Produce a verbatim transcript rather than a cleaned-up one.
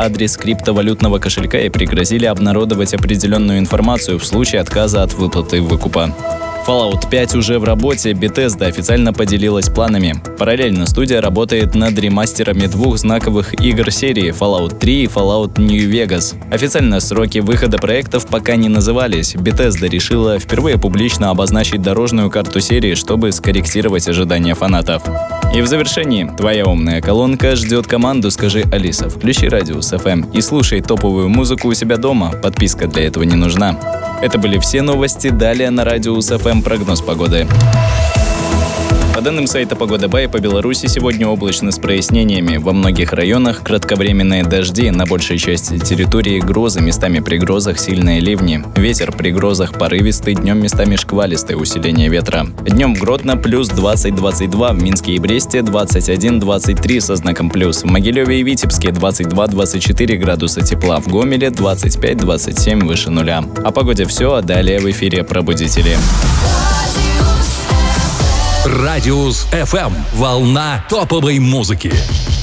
адрес криптовалютного кошелька и пригрозили обнародовать определенную информацию в случае отказа от выплаты выкупа. Fallout пять уже в работе, Bethesda официально поделилась планами. Параллельно студия работает над ремастерами двух знаковых игр серии Fallout три и Fallout New Vegas. Официально сроки выхода проектов пока не назывались. Bethesda решила впервые публично обозначить дорожную карту серии, чтобы скорректировать ожидания фанатов. И в завершении, твоя умная колонка ждет команду «Скажи, Алиса, включи Радиус эф эм» и слушай топовую музыку у себя дома, подписка для этого не нужна. Это были все новости, далее на Радиус эф эм прогноз погоды. По данным сайта Погода Бай, по Беларуси сегодня облачно с прояснениями. Во многих районах кратковременные дожди, на большей части территории грозы, местами при грозах сильные ливни. Ветер при грозах порывистый, днем местами шквалистое усиление ветра. Днем в Гродно плюс двадцать - двадцать два, в Минске и Бресте двадцать один - двадцать три со знаком плюс. В Могилеве и Витебске двадцать два - двадцать четыре градуса тепла, в Гомеле двадцать пять - двадцать семь выше нуля. О погоде все, а далее в эфире «Пробудители». Радиус эф эм. Волна топовой музыки.